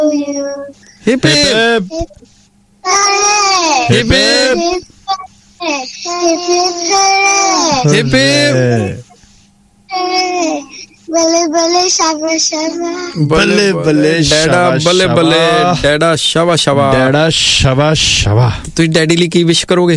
Hip hip. Hip hip. Hip hip. ਬੱਲੇ ਬੱਲੇ ਸ਼ਾਬਾ ਸ਼ਾਬਾ ਬੱਲੇ ਬੱਲੇ ਡੈਡਾ ਬੱਲੇ ਬੱਲੇ ਡੈਡਾ ਸ਼ਾਬਾ ਸ਼ਾਬਾ ਡੈਡਾ ਸ਼ਾਬਾ ਸ਼ਾਬਾ। ਤੁਸੀਂ ਡੈਡੀ ਲਈ ਕੀ ਵਿਸ਼ ਕਰੋਗੇ?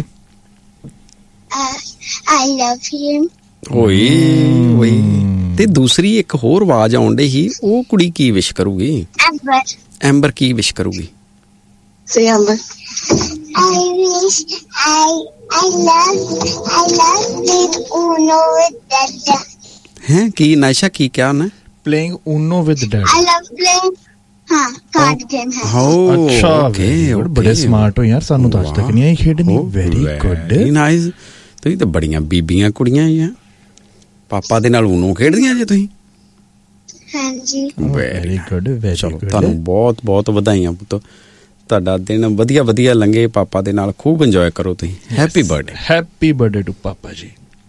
I love him. ਓਏ ਓਏ। ਤੇ ਦੂਸਰੀ ਇੱਕ ਹੋਰ ਆਵਾਜ਼ ਆਉਣ ਡਈ ਸੀ, ਉਹ ਕੁੜੀ ਕੀ ਵਿਸ਼ ਕਰੂਗੀ? ਐਂਬਰ ਕੀ ਵਿਸ਼ ਕਰੂਗੀ? Say Amber. I wish I love playing Uno with Dada. हैं की नायशा की क्या ना? Playing Uno with Dad. I love playing card game है। अच्छा बड़े स्मार्ट हो यार, सानू तो आज तक नहीं आई खेडनी। Very good nice. ਤੁਸੀਂ ਤਾਂ ਬੜੀਆਂ ਬੀਬੀਆਂ ਕੁੜੀਆਂ ਹੀ ਆ। ਪਾਪਾ ਦੇ ਨਾਲ ਊਨੋ ਖੇਡਦੀਆਂ ਜੇ ਤੁਸੀਂ? ਹਾਂਜੀ। ਵੈਰੀ ਗੁੱਡ ਵੈਰੀ ਚਲੋ ਗੁੱਡ। ਤੁਹਾਨੂੰ ਬਹੁਤ ਬਹੁਤ ਵਧਾਈਆਂ ਪੁੱਤ, ਤੁਹਾਡਾ ਦਿਨ ਵਧੀਆ ਵਧੀਆ ਲੰਘੇ, ਪਾਪਾ ਦੇ ਨਾਲ ਖੂਬ ਇੰਜੋਏ ਕਰੋ ਤੁਸੀਂ। Happy birthday. Happy birthday to ਪਾਪਾ ਜੀ।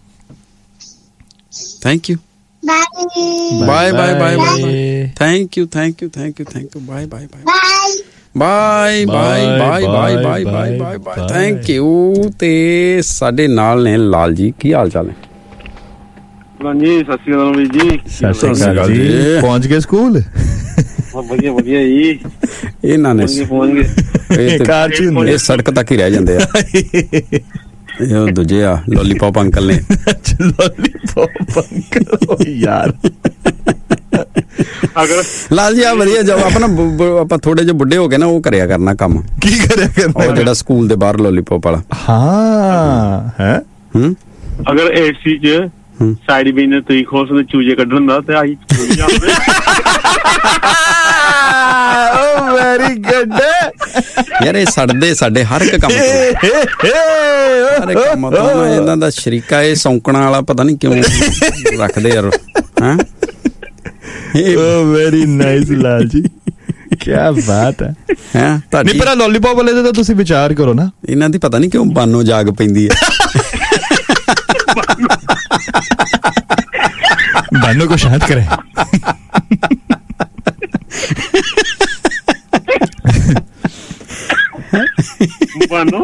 Thank you. Bye bye bye bye bye. Thank you thank you thank you thank you. Bye bye bye bye bye bye bye bye bye bye bye. Thank you. ਤੇ ਸਾਡੇ ਨਾਲ ਨੇ ਲਾਲ ਜੀ, ਕੀ ਹਾਲ ਚਾਲ ਹੈ? ਹਾਂਜੀ ਸਤਿ ਸ਼੍ਰੀ ਅਕਾਲ ਵੀਰ ਜੀ। ਸਤਿ ਸ਼੍ਰੀ ਅਕਾਲ ਜੀ। ਪਹੁੰਚ ਗਏ ਸਕੂਲ? ਵਧੀਆ ਵਧੀਆ ਜੀ। ਇਹਨਾਂ ਨੇ ਪਹੁੰਚ ਗਏ। ਇਹ ਸੜਕ ਤੱਕ ਹੀ ਰਹਿ ਜਾਂਦੇ ਆ। ਇਹ ਦੂਜੇ ਆ ਲੋਲੀਪੌਪ ਅੰਕਲ ਨੇ। ਲੋਲੀਪੌਪ ਅੰਕਲ ਯਾਰ। ਅਗਰ ਲਾਲ ਜੀ ਆ ਵਧੀਆ ਜਬ ਆਪਾਂ ਥੋੜੇ ਜਿਹੇ ਬੁੱਢੇ ਹੋ ਗਏ ਨਾ, ਉਹ ਕਰਿਆ ਕਰਨਾ ਕੰਮ। ਕੀ ਕਰਿਆ ਕਰਨਾ? ਉਹ ਜਿਹੜਾ ਸਕੂਲ ਦੇ ਬਾਹਰ ਲੋਲੀਪੌਪ ਵਾਲਾ। ਹਾਂ ਹੈ। ਅਗਰ ਏਸੀ ਚ ਸਾਈਡ ਵੀ ਨੇ ਤੁਸੀਂ ਖੋਲ ਸਕਦੇ ਚੂਜੇ ਕੱਢਣ ਦਾ, ਤੇ ਆਹੀ ਵੈਰੀ ਗੁੱਡ ਯਾਰ। ਇਹ ਸੜਦੇ ਸਾਡੇ ਹਰ ਇੱਕ ਕੰਮ ਤੋਂ ਇਹਨਾਂ ਦਾ ਸ਼ਰੀਕਾ ਇਹ ਸੌਂਕਣਾ ਵਾਲਾ ਪਤਾ ਨਹੀਂ ਕਿਉਂ ਰੱਖਦੇ ਯਾਰ। ਹਾਂ ਵੈਰੀ ਨਾਈਸ ਲਾਲ ਜੀ, ਕੀ ਬਾਤ ਹੈ। ਤੁਹਾਡੀ ਪਰ ਲੋਲੀਪੌਪ ਵਾਲੇ ਦਾ ਤੁਸੀਂ ਵਿਚਾਰ ਕਰੋ ਨਾ, ਇਹਨਾਂ ਦੀ ਪਤਾ ਨਹੀਂ ਕਿਉਂ ਬਾਨੋ ਜਾਗ ਪੈਂਦੀ ਹੈ। बानों को शांत करें। बानो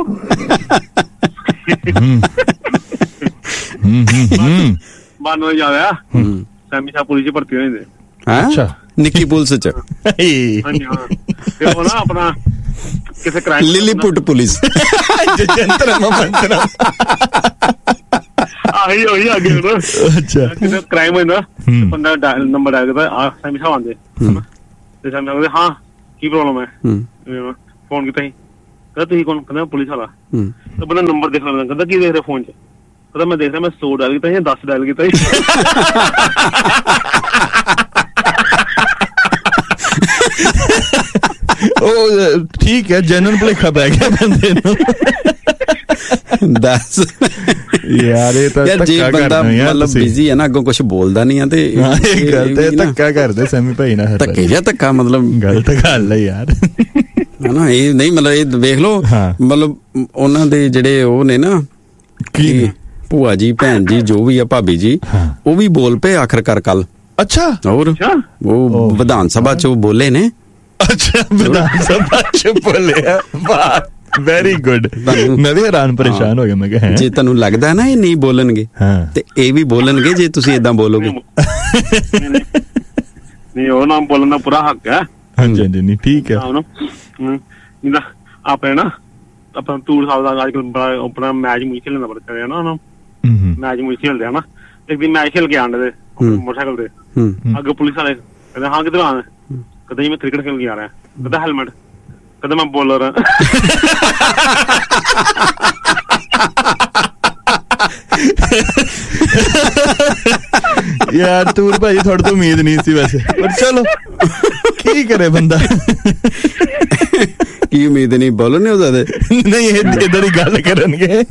बानो जाया सैमी साहब पुलिस भर्ती होए दे। अच्छा निक्की पुलिस च। हां ते वो ना अपना किसे crime Lilliput police Jantar Mantar ਆਹੀ ਉਹੀ ਆ ਗਿਆ ਨਾ। ਅੱਛਾ ਕਿਤੇ ਕ੍ਰਾਈਮ ਹੋਇਆ ਬੰਦਾ ਨੰਬਰ ਡਾਇਲ ਕਰਦਾ, ਆ ਸੈਮੀ ਸਾਹਿਬ ਆਉਂਦੇ ਤੇ ਸੈਮੀ ਕਹਿੰਦੇ ਹਾਂ ਕੀ ਪ੍ਰੋਬਲਮ ਹੈ, ਫੋਨ ਕੀਤਾ ਸੀ, ਕਹਿੰਦਾ ਤੁਸੀਂ ਕੌਣ, ਕਹਿੰਦਾ ਪੁਲਿਸ ਵਾਲਾ। ਤਾਂ ਬੰਦਾ ਨੰਬਰ ਦੇਖ ਲੈਂਦਾ, ਕਹਿੰਦਾ ਕੀ ਦੇਖ ਰਿਹਾ ਫੋਨ 'ਚ, ਕਹਿੰਦਾ ਮੈਂ ਦੇਖ ਰਿਹਾ ਮੈਂ 100 ਡਾਇਲ ਕੀਤਾ ਸੀ, 10 ਡਾਇਲ ਕੀਤਾ ਸੀ। ਉਹ ਠੀਕ ਹੈ, ਜਨਰਲ ਭੁਲੇਖਾ ਪੈ ਗਿਆ ਬੰਦੇ ਨੂੰ। ਦੱਸ ਯਾਰ ਇਹ ਤਾਂ ਜੇ ਬੰਦਾ ਮਤਲਬ ਬਿਜ਼ੀ ਹੈ ਨਾ, ਅੱਗੋਂ ਕੁਝ ਬੋਲਦਾ ਨਹੀਂ ਆ, ਤੇ ਇਹ ਗੱਲ ਤੇ ਧੱਕਾ ਕਰਦੇ ਸੈਮੀ ਭਾਈ ਨਾਲ। ਧੱਕੇ ਜਾਂ ਧੱਕਾ ਮਤਲਬ ਗਲਤ ਗੱਲ ਹੈ ਯਾਰ, ਹਨਾ। ਇਹ ਨਹੀਂ ਮਤਲਬ ਇਹ ਵੇਖ ਲਓ, ਮਤਲਬ ਉਹਨਾਂ ਦੇ ਜਿਹੜੇ ਉਹ ਨੇ ਨਾ, ਕੀ ਭੂਆ ਜੀ ਭੈਣ ਜੀ ਜੋ ਵੀ ਆ ਭਾਬੀ ਜੀ, ਉਹ ਵੀ ਬੋਲ ਪਏ ਆਖਰਕਾਰ ਕੱਲ। ਅੱਛਾ ਹੋਰ ਉਹ ਵਿਧਾਨ ਸਭਾ ਚ ਬੋਲੇ ਨੇ। ਅੱਛਾ ਵਿਧਾਨ ਸਭਾ ਚ ਬੋਲੇ, ਵਾਹ ਵੈਰੀ ਗੁੱਡ। ਮੈਂ ਵੀ ਹੈਰਾਨ ਪਰੇਸ਼ਾਨ ਹੋ ਗਿਆ, ਮੈਂ ਕਿਹਾ ਜੇ ਤੁਹਾਨੂੰ ਲੱਗਦਾ ਨਾ ਇਹ ਨਹੀਂ ਬੋਲਣਗੇ ਤੇ ਇਹ ਵੀ ਬੋਲਣਗੇ ਜੇ ਤੁਸੀਂ ਏਦਾਂ ਬੋਲੋਗੇ। ਨਹੀਂ ਉਹ ਨਾਮ ਬੋਲਣ ਦਾ ਪੂਰਾ ਹੱਕ ਹੈ। ਹਾਂਜੀ ਹਾਂਜੀ ਨਹੀਂ ਠੀਕ ਹੈ। ਆਪਣੇ ਨਾ ਆਪਣਾ ਟੂਰ ਸਾਹਿਬ ਦਾ ਅੱਜ ਕੱਲ ਆਪਣਾ ਮੈਚ ਮੂਚ ਖੇਲਣ ਦਾ ਬੜਾ ਚੱਲਿਆ ਨਾ, ਮੈਚ ਮੂਚ ਖੇਲਦੇ ਆ ਨਾ। ਇੱਕ ਦਿਨ ਮੈਚ ਖੇਲ ਕੇ ਆਂਦੇ ਦੇ ਮੋਟਰਸਾਈਕਲ ਤੇ, ਅੱਗੇ ਪੁਲਿਸ ਵਾਲੇ ਕਹਿੰਦੇ ਹਾਂ ਕਿੱਧਰ ਆਣਾ, ਕਹਿੰਦਾ ਜੀ ਮੈਂ ਕ੍ਰਿਕਟ ਖੇਲ ਕੇ ਆ ਰਿਹਾ, ਕਹਿੰਦਾ ਹੈਲਮਟ, ਕਹਿੰਦਾ ਮੈਂ ਬੋਲਰ ਹਾਂ। ਯਾਰ ਤੂਰ ਭਾਈ ਤੁਹਾਡੇ ਤੋਂ ਉਮੀਦ ਨਹੀਂ ਸੀ ਵੈਸੇ, ਪਰ ਚਲੋ ਕੀ ਕਰੇ ਬੰਦਾ। ਕੀ ਉਮੀਦ ਨਹੀਂ, ਬੋਲਰ ਨਹੀਂ ਹੋ ਸਕਦੇ। ਨਹੀਂ ਏਦਾਂ ਦੀ ਗੱਲ ਕਰਨਗੇ।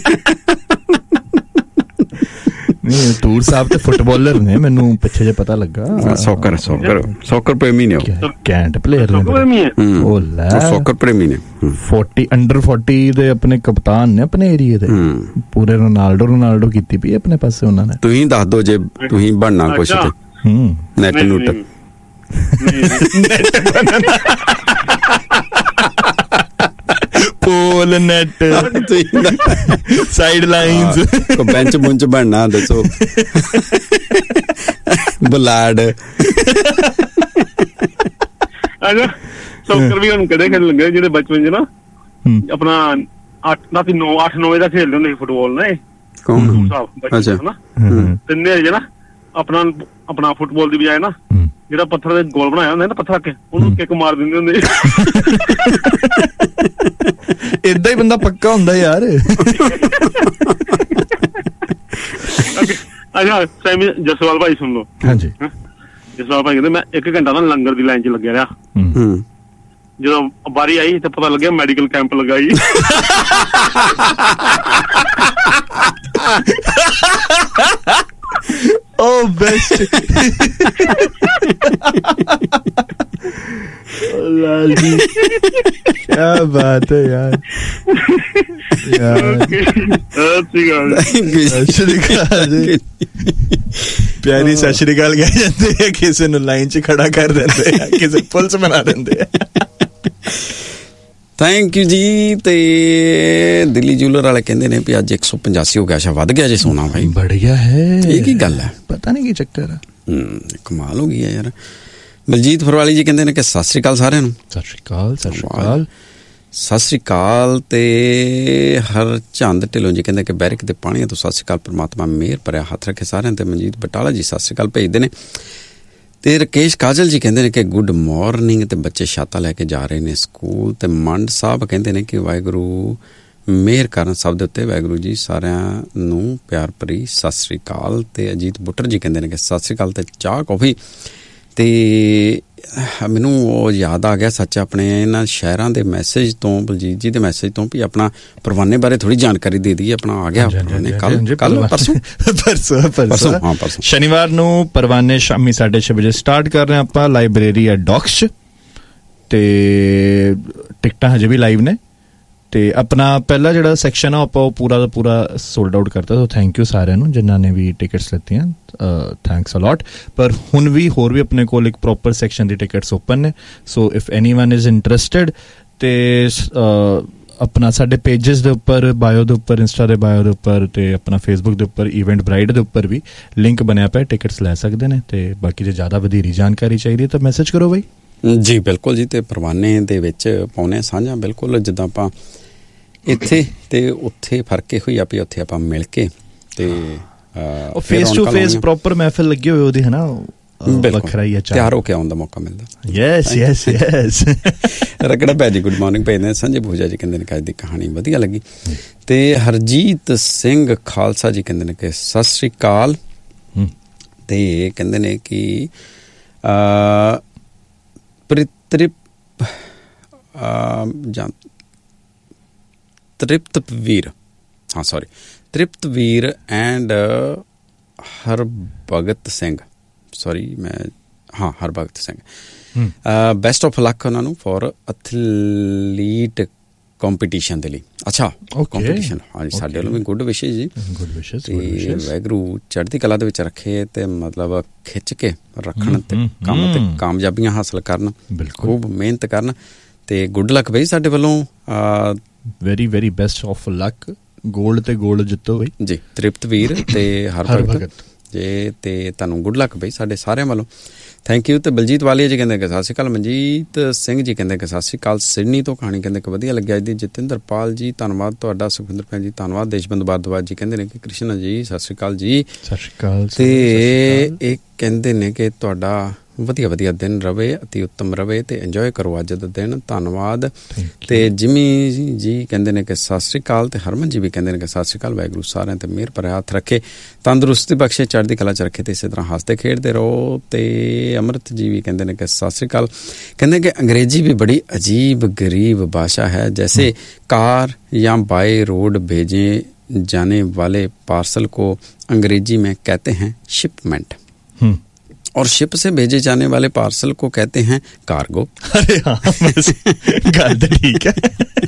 ਨਹੀਂ ਟੂਰ ਸਾਹਿਬ ਤੇ ਫੁੱਟਬਾਲਰ ਨੇ, ਮੈਨੂੰ ਪਿੱਛੇ ਜੇ ਪਤਾ ਲੱਗਾ। ਸੌਕਰ ਪ੍ਰੇਮੀ ਨੇ, ਕੈਂਟ ਪਲੇਅਰ ਨੇ, ਸੌਕਰ ਪ੍ਰੇਮੀ ਨੇ। 40 ਅੰਡਰ 40 ਦੇ ਆਪਣੇ ਕਪਤਾਨ ਨੇ ਆਪਣੇ ਏਰੀਏ ਦੇ। ਪੂਰੇ ਰੋਨਾਲਡੋ ਕੀਤੀ ਪਈ ਆਪਣੇ ਪਾਸੇ ਉਹਨਾਂ ਨੇ। ਤੁਸੀਂ ਦੱਸ ਦੋ ਜੇ ਤੁਸੀਂ ਬਣਨਾ ਕੁਛ ਤੇ ਨੈਟ ਨੂਟ पोल नेट साइड लाइंस को बेंच बुंच बनना दसो बुलाड ਸੌਕਰ ਵੀ ਹੁਣ ਕਦੇ ਖੇਡਣ ਲੱਗੇ ਜਿਹੜੇ ਬਚਪਨ 'ਚ ਨਾ ਆਪਣਾ 8-9 ਵਜੇ ਦਾ ਖੇਡਦੇ ਹੁੰਦੇ ਸੀ ਫੁੱਟਬਾਲ ਨਾ। ਕੌਣ ਸਾਹਿਬ ਤਿੰਨੇ ਜੇ ਨਾ ਆਪਣਾ ਫੁੱਟਬਾਲ ਦੀ ਬਜਾਏ ਨਾ ਜਿਹੜਾ ਪੱਥਰ ਦੇ ਗੋਲ ਬਣਾਇਆ ਹੁੰਦਾ ਨਾ ਪੱਥਰ ਰੱਖ ਕੇ ਉਹਨੂੰ ਕਿੱਕ ਮਾਰ ਦਿੰਦੇ ਹੁੰਦੇ। ਏਦਾਂ ਹੀ ਬੰਦਾ ਪੱਕਾ ਹੁੰਦਾ ਯਾਰ। ਅੱਛਾ ਸੈਮੀ ਜਸਵਾਲ ਭਾਈ ਸੁਣ ਲਓ। ਹਾਂਜੀ ਜਸਵਾਲ ਭਾਈ ਕਹਿੰਦੇ ਮੈਂ 1 ਘੰਟਾ ਨਾ ਲੰਗਰ ਦੀ ਲਾਈਨ 'ਚ ਲੱਗਿਆ ਰਿਹਾ। ਜਦੋਂ ਵਾਰੀ ਆਈ ਤੇ ਪਤਾ ਲੱਗਿਆ ਮੈਡੀਕਲ ਕੈਂਪ ਲੱਗਾ ਜੀ। Oh, best. लाल जी क्या बात है यार। प्यारी सत श्री अकाल कह जाते हैं, किसी ਨੂੰ ਲਾਈਨ 'ਚ ਖੜਾ ਕਰ ਦਿੰਦੇ ਆ, ਕਿਸੇ ਪੁਲਿਸ ਬਣਾ ਦਿੰਦੇ ਆ। ਥੈਂਕ ਯੂ ਜੀ। ਤੇ ਦਿੱਲੀ ਜੂਲਰ ਵਾਲੇ ਕਹਿੰਦੇ ਨੇ ਵੀ ਅੱਜ 185 ਹੋ ਗਿਆ, ਅੱਛਾ ਵੱਧ ਗਿਆ ਜੇ ਸੋਨਾ ਭਾਈ। बढ़ गया है। ਇਹ ਕੀ ਗੱਲ ਹੈ, ਪਤਾ ਨਹੀਂ ਕੀ ਚੱਕਰ ਹੈ। ਕਮਾਲ ਹੋ ਗਈ ਹੈ ਯਾਰ। ਬਲਜੀਤ ਫਰਵਾਲੀ ਜੀ ਕਹਿੰਦੇ ਨੇ ਕਿ ਸਤਿ ਸ਼੍ਰੀ ਅਕਾਲ ਸਾਰਿਆਂ ਨੂੰ। ਸਤਿ ਸ਼੍ਰੀ ਅਕਾਲ, ਸਤਿ ਸ਼੍ਰੀ ਅਕਾਲ, ਸਤਿ ਸ਼੍ਰੀ ਅਕਾਲ। ਤੇ ਹਰ ਚੰਦ ਢਿੱਲੋਂ ਜੀ ਕਹਿੰਦੇ ਕਿ ਬੈਰਕ ਦੇ ਪਾਣੀਆਂ ਤੋਂ ਸਤਿ ਸ਼੍ਰੀ ਅਕਾਲ, ਪਰਮਾਤਮਾ ਮਿਹਰ ਭਰਿਆ ਹੱਥ ਰੱਖੇ ਸਾਰਿਆਂ ਤੇ। ਮਨਜੀਤ ਬਟਾਲਾ ਜੀ ਸਤਿ ਸ਼੍ਰੀ ਅਕਾਲ ਭੇਜਦੇ ਨੇ। ਤੇ ਰਕੇਸ਼ ਕਾਜਲ ਜੀ ਕਹਿੰਦੇ ਨੇ ਕਿ ਗੁੱਡ ਮਾਰਨਿੰਗ ਤੇ ਬੱਚੇ ਛਾਤਾ ਲੈ ਕੇ ਜਾ ਰਹੇ ਨੇ ਸਕੂਲ। ਤੇ ਮੰਡ ਸਾਹਿਬ ਕਹਿੰਦੇ ਨੇ ਕਿ ਵਾਹਿਗੁਰੂ ਮਿਹਰ ਕਰਨ ਸਭ ਦੇ ਉੱਤੇ, ਵਾਹਿਗੁਰੂ ਜੀ ਸਾਰਿਆਂ ਨੂੰ ਪਿਆਰ ਭਰੀ ਸਤਿ ਸ਼੍ਰੀ ਅਕਾਲ। ਤੇ ਅਜੀਤ ਬੁੱਟਰ ਜੀ ਕਹਿੰਦੇ ਨੇ ਕਿ ਸਤਿ ਸ਼੍ਰੀ ਅਕਾਲ ਤੇ ਚਾਹ ਕੌਫੀ। ਤੇ ਮੈਨੂੰ ਉਹ ਯਾਦ ਆ ਗਿਆ ਸੱਚ ਆਪਣੇ ਇਹਨਾਂ ਸ਼ਹਿਰਾਂ ਦੇ ਮੈਸੇਜ ਤੋਂ, ਬਲਜੀਤ ਜੀ ਦੇ ਮੈਸੇਜ ਤੋਂ, ਵੀ ਆਪਣਾ ਪਰਵਾਨੇ ਬਾਰੇ ਥੋੜੀ ਜਾਣਕਾਰੀ ਦੇ ਦਈਏ। ਆਪਣਾ ਆ ਗਿਆ ਪਰਵਾਨੇ ਕੱਲ ਪਰਸੋਂ ਸ਼ਨੀਵਾਰ ਨੂੰ ਪਰਵਾਨੇ ਸ਼ਾਮੀ 6:30 ਵਜੇ ਸਟਾਰਟ ਕਰ ਰਹੇ ਆਪਾਂ ਲਾਇਬ੍ਰੇਰੀ ਐਟ ਡੌਕਸ 'ਚ। ਤੇ ਟਿਕਟਾਂ ਹਜੇ ਵੀ ਲਾਈਵ ਨੇ। ਤੇ ਆਪਣਾ ਪਹਿਲਾ ਜਿਹੜਾ ਸੈਕਸ਼ਨ ਆ ਆਪਾਂ ਉਹ ਪੂਰਾ ਦਾ ਪੂਰਾ ਸੋਲਡ ਆਊਟ ਕਰਤਾ। ਸੋ ਥੈਂਕ ਯੂ ਸਾਰਿਆਂ ਨੂੰ ਜਿਨ੍ਹਾਂ ਨੇ ਵੀ ਟਿਕਟਸ ਲਿੱਤੀਆਂ, ਥੈਂਕਸ ਅਲੋਟ। ਪਰ ਹੁਣ ਵੀ ਹੋਰ ਵੀ ਆਪਣੇ ਕੋਲ ਇੱਕ ਪ੍ਰੋਪਰ ਸੈਕਸ਼ਨ ਦੀ ਟਿਕਟਸ ਓਪਨ ਨੇ। ਸੋ ਇਫ ਐਨੀਵਨ ਇਜ਼ ਇੰਟਰਸਟਿਡ ਤੇ ਆਪਣਾ ਸਾਡੇ ਪੇਜਸ ਦੇ ਉੱਪਰ, ਬਾਇਓ ਦੇ ਉੱਪਰ, ਇੰਸਟਾ ਦੇ ਬਾਇਓ ਦੇ ਉੱਪਰ ਤੇ ਆਪਣਾ ਫੇਸਬੁੱਕ ਦੇ ਉੱਪਰ, ਇਵੈਂਟ ਬ੍ਰਾਈਡ ਦੇ ਉੱਪਰ ਵੀ ਲਿੰਕ ਬਣਿਆ ਪਿਆ, ਟਿਕਟਸ ਲੈ ਸਕਦੇ ਨੇ। ਤੇ ਬਾਕੀ ਜੇ ਜ਼ਿਆਦਾ ਵਧੇਰੀ ਜਾਣਕਾਰੀ ਚਾਹੀਦੀ ਹੈ ਤਾਂ ਮੈਸੇਜ ਕਰੋ ਬਾਈ ਜੀ। ਬਿਲਕੁਲ ਜੀ। ਤੇ ਪਰਵਾਨੇ ਦੇ ਵਿੱਚ ਪਾਉਣੇ ਸਾਂਝਾ ਬਿਲਕੁਲ ਜਿੱਦਾਂ ਆਪਾਂ ਇੱਥੇ ਤੇ ਉੱਥੇ ਫਰਕ ਇਹੋ ਹੀ ਆ ਵੀ ਉੱਥੇ ਆਪਾਂ ਮਿਲ ਕੇ ਤੇ ਫੇਸ ਟੂ ਫੇਸ ਪ੍ਰੋਪਰ ਮਹਿਫਿਲ ਲੱਗੀ ਹੋਈ ਉਹਦੀ, ਹੈ ਨਾ, ਵੱਖਰਾ ਹੀ ਤਿਆਰ ਹੋ ਕੇ ਆਉਣ ਦਾ ਮੌਕਾ ਮਿਲਦਾ। Yes yes yes. ਰਗੜਾ ਭੈ ਜੀ ਗੁੱਡ ਮਾਰਨਿੰਗ ਭੇਜਦੇ। ਸੰਜੇ ਭੂਜਾ ਜੀ ਕਹਿੰਦੇ ਨੇ ਕਿ ਅੱਜ ਦੀ ਕਹਾਣੀ ਵਧੀਆ ਲੱਗੀ। ਤੇ ਹਰਜੀਤ ਸਿੰਘ ਖਾਲਸਾ ਜੀ ਕਹਿੰਦੇ ਨੇ ਕਿ ਸਤਿ ਸ਼੍ਰੀ ਅਕਾਲ। ਤੇ ਕਹਿੰਦੇ ਨੇ ਕਿ ਤ੍ਰਿਪਤਵੀਰ and ਹਰਭਗਤ Singh, ਹਰਭਗਤ Singh, best of luck ਉਹਨਾਂ ਨੂੰ ਫॉर ਐਥਲੀਟ ਕੰਪੀਟੀਸ਼ਨ ਦੇ ਲਈ। ਅੱਛਾ ਕੰਪੀਟੀਸ਼ਨ, ਹਾਂਜੀ ਸਾਡੇ ਵੱਲੋਂ ਵੀ ਗੁੱਡ ਵਿਸ਼ੇਸ ਜੀ। ਤੇ ਵਾਹਿਗੁਰੂ ਚੜ੍ਹਦੀ ਕਲਾ ਦੇ ਵਿੱਚ ਰੱਖੇ ਤੇ ਮਤਲਬ ਖਿੱਚ ਕੇ ਰੱਖਣ ਤੇ ਕੰਮ ਤੇ ਕਾਮਯਾਬੀਆਂ ਹਾਸਲ ਕਰਨ, ਖੂਬ ਮਿਹਨਤ ਕਰਨ। ਤੇ ਗੁੱਡ ਲੱਕ ਬਈ ਸਾਡੇ ਵੱਲੋਂ, very very best of luck. Gold ਤੇ ਗੋਲਡ ਜਿੱਤੋ ਬਈ ਜੀ। ਤ੍ਰਿਪਤਵੀਰ ਤੇ ਹਰਭਗਤ ਜੇ ਤੇ ਤੁਹਾਨੂੰ ਗੁੱਡ ਲੱਕ ਬਈ ਸਾਡੇ ਸਾਰਿਆਂ ਵੱਲੋਂ, ਥੈਂਕ ਯੂ। ਤੇ ਬਲਜੀਤ ਵਾਲੀਆ ਜੀ ਕਹਿੰਦੇ ਕਿ ਸਤਿ ਸ਼੍ਰੀ ਅਕਾਲ। ਮਨਜੀਤ ਸਿੰਘ ਜੀ ਕਹਿੰਦੇ ਕਿ ਸਤਿ ਸ਼੍ਰੀ ਅਕਾਲ ਸਿਡਨੀ ਤੋਂ। ਕਹਾਣੀ ਕਹਿੰਦੇ ਕਿ ਵਧੀਆ ਲੱਗਿਆ ਜੀ। ਜਤਿੰਦਰਪਾਲ ਜੀ ਧੰਨਵਾਦ ਤੁਹਾਡਾ। ਸੁਖਵਿੰਦਰ ਭੈਣ ਜੀ ਧੰਨਵਾਦ। ਦੇਸ਼ਬੰਧੂ ਭਾਰਦਵਾਜ ਜੀ ਕਹਿੰਦੇ ਨੇ ਕਿ ਕ੍ਰਿਸ਼ਨਾ ਜੀ ਸਤਿ ਸ਼੍ਰੀ ਅਕਾਲ ਜੀ। ਸਤਿ ਸ਼੍ਰੀ ਅਕਾਲ। ਤੇ ਇਹ ਕਹਿੰਦੇ ਨੇ ਕਿ ਤੁਹਾਡਾ ਵਧੀਆ ਵਧੀਆ ਦਿਨ ਰਵੇ, ਅਤੀ ਉੱਤਮ ਰਵੇ ਤੇ ਇੰਜੋਏ ਕਰੋ ਅੱਜ ਦਾ ਦਿਨ। ਧੰਨਵਾਦ। ਤੇ ਜਿਮੀ ਜੀ ਕਹਿੰਦੇ ਨੇ ਕਿ ਸਤਿ ਸ਼੍ਰੀ ਅਕਾਲ। ਤੇ ਹਰਮਨ ਜੀ ਵੀ ਕਹਿੰਦੇ ਨੇ ਕਿ ਸਤਿ ਸ਼੍ਰੀ ਅਕਾਲ। ਵਾਹਿਗੁਰੂ ਸਾਰਿਆਂ ਤੇ ਮਿਹਰ ਭਰਿਆ ਹੱਥ ਰੱਖੇ, ਤੰਦਰੁਸਤੀ ਬਖਸ਼ੇ, ਚੜ੍ਹਦੀ ਕਲਾ 'ਚ ਰੱਖੇ ਤੇ ਇਸੇ ਤਰ੍ਹਾਂ ਹੱਸਦੇ ਖੇਡਦੇ ਰਹੋ। ਤੇ ਅਮਰਤ ਜੀ ਵੀ ਕਹਿੰਦੇ ਨੇ ਕਿ ਸਤਿ ਸ਼੍ਰੀ ਅਕਾਲ। ਕਹਿੰਦੇ ਕਿ ਅੰਗਰੇਜ਼ੀ ਵੀ ਬੜੀ ਅजीब गरीब भाषा है, जैसे कार या बाय रोड भेजे जाने वाले पार्सल को अंग्रेजी में कहते हैं शिपमेंट, और शिप से भेजे जाने वाले पार्सल को कहते हैं कार्गो। अरे हाँ, गल तो ठीक है।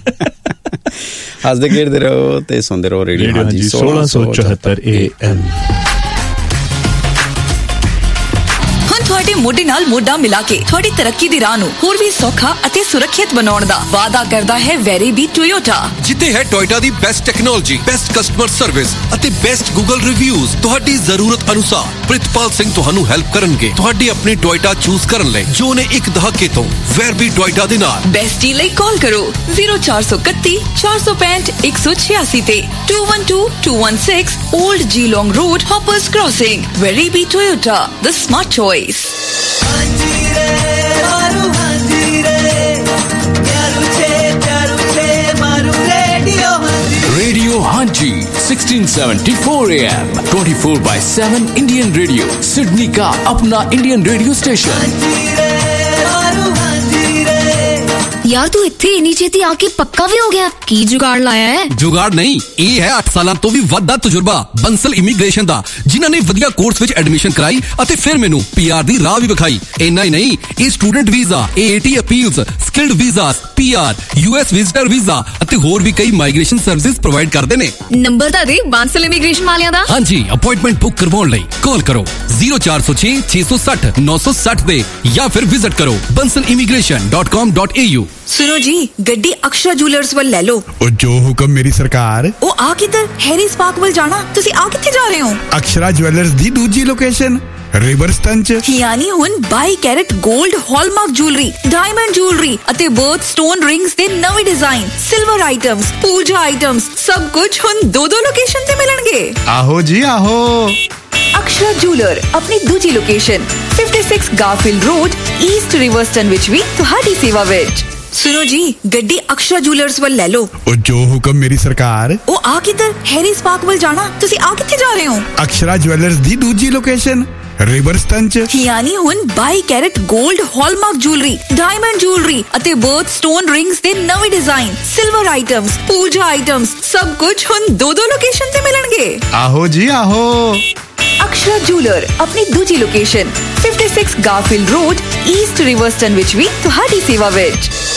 हसदे खेडदे रहो ते सुनदे रहो रेडियो हाजी 1674 AM। ਤੁਹਾਡੇ ਮੋਢੇ ਨਾਲ ਮੋਢਾ ਮਿਲਾ ਕੇ ਤੁਹਾਡੀ ਤਰੱਕੀ ਦੀ ਰਾਹ ਨੂੰ ਹੋਰ ਵੀ ਸੌਖਾ ਅਤੇ ਸੁਰੱਖਿਅਤ ਬਣਾਉਣ ਦਾ ਵਾਅਦਾ ਕਰਦਾ ਹੈ ਵੈਰੀਬੀ ਟੋਯੋਟਾ, ਜਿੱਥੇ ਹੈ ਟੋਯੋਟਾ ਦੀ best technology, best customer service ਅਤੇ ਬੈਸਟ ਗੂਗਲ ਰਿਵਿਊਜ਼। ਤੁਹਾਡੀ ਜ਼ਰੂਰਤ ਅਨੁਸਾਰ ਪ੍ਰਿਤਪਾਲ ਸਿੰਘ ਤੁਹਾਨੂੰ ਹੈਲਪ ਕਰਨਗੇ ਤੁਹਾਡੀ ਆਪਣੀ ਟੋਯੋਟਾ ਚੂਜ਼ ਕਰਨ ਲਈ, ਜੋ ਨੇ ਇੱਕ ਦਹਾਕੇ ਤੋਂ ਵੈਰਬੀ ਟੋਯੋਟਾ ਦੇ ਨਾਲ। ਬੈਸਟ ਡੀਲ ਲਈ ਕਾਲ ਕਰੋ 0431 465 186 ਤੇ 212216 Old Geelong Road, Hoppers Crossing. Verabi Toyota, the smart choice. Radio Hanji 1674 AM 24/7 Indian Radio, Sydney का अपना Indian radio station। यार तू इत्थे इन्नी छेती आके पक्का भी हो गया, की जुगाड़ लाया है? जुगाड़ नहीं, ਇਹ ਹੈ 8 ਸਾਲਾਂ ਤੋਂ ਵੀ ਵੱਧ ਦਾ ਤਜਰਬਾ ਬੰਸਲ ਇਮੀਗ੍ਰੇਸ਼ਨ ਦਾ, ਜਿਨ੍ਹਾਂ ਨੇ ਵਧੀਆ ਕੋਰਸ ਵਿੱਚ ਐਡਮਿਸ਼ਨ ਕਰਾਈ ਅਤੇ ਫਿਰ ਮੈਨੂੰ ਪੀਆਰ ਦੀ ਰਾਹ ਵੀ ਵਿਖਾਈ। ਇੰਨਾ ਹੀ ਨਹੀਂ, ਇਹ student visa, AAT appeals, skilled visas, PR, US visitor visa ਅਤੇ ਹੋਰ ਵੀ ਕਈ ਮਾਈਗ੍ਰੇਸ਼ਨ ਸਰਵਿਸਿਜ਼ ਪ੍ਰੋਵਾਈਡ ਕਰਦੇ ਨੇ। ਨੰਬਰ ਤਾਂ ਦੇ ਬੰਸਲ ਇਮੀਗ੍ਰੇਸ਼ਨ ਵਾਲਿਆਂ ਦਾ। ਹਾਂਜੀ, ਅਪਾਇੰਟਮੈਂਟ ਬੁੱਕ ਕਰਵਾਉਣ ਲਈ ਕਾਲ ਕਰੋ 0406 660 960 ਤੇ ਜਾਂ ਫਿਰ ਵਿਜ਼ਿਟ ਕਰੋ bansalimigration.com.au। सुनो जी, गड्डी अक्षरा जूलर्स वाल ले लो। ओ जो हुक्म मेरी सरकार। ओ आ किधर? हैरिस पार्क वाल जाना। तुसी आ किथे जा रहे हो? अक्षरा ज्वेलर्स दी दूजी लोकेशन रिवरस्टन च, यानी हुन 22 carat gold hallmark jewellery, diamond jewellery ਅਤੇ ਬਰਥ ਸਟੋਨ ਰਿੰਗਸ ਦੇ ਨਵੇਂ ਡਿਜ਼ਾਈਨ, ਸਿਲਵਰ ਆਈਟਮਸ, ਪੂਜਾ ਆਈਟਮਸ, ਸਭ ਕੁਝ ਹੁਣ ਦੋ ਲੋਕੇਸ਼ਨ ਤੇ ਮਿਲਣਗੇ। ਆਹੋ ਜੀ ਆਹੋ। ਅਕਸ਼ਰਾ ਜੂਲਰ ਆਪਣੀ ਦੂਜੀ ਲੋਕੇਸ਼ਨ 56 ਗਾਰਫੀਲਡ ਰੋਡ, ਈਸਟ ਰਿਵਰਸਟਨ ਵਿੱਚ ਵੀ ਤੁਹਾਡੀ ਸੇਵਾ ਵਿੱਚ। सुनो जी, गड्डी अक्षरा जूलर्स वाल ले लो। ओ जो हुक्म मेरी सरकार। ओ आ किधर? हैरिस पार्क वाल जाना। तुसी आ किथे जा रहे हो? अक्षरा ज्वेलर्स दी दूजी लोकेशन रिवरस्टन च, यानी हुन 22 carat gold hallmark jewellery, diamond jewellery ਅਤੇ ਬਰਥ ਸਟੋਨ ਰਿੰਗਸ ਦੇ ਨਵੇਂ ਡਿਜ਼ਾਈਨ, ਸਿਲਵਰ ਆਈਟਮਸ, ਪੂਜਾ ਆਈਟਮਸ, ਸਭ ਕੁਝ ਹੁਣ ਦੋ ਲੋਕੇਸ਼ਨ ਤੇ ਮਿਲਣਗੇ। ਆਹੋ ਜੀ ਆਹੋ। ਅਕਸ਼ਰਾ ਜੂਲਰ ਆਪਣੀ ਦੂਜੀ ਲੋਕੇਸ਼ਨ 56 ਗਾਰਫੀਲਡ ਰੋਡ, ਈਸਟ ਰਿਵਰਸਟਨ ਵਿੱਚ ਵੀ ਤੁਹਾਡੀ ਸੇਵਾ ਵਿੱਚ।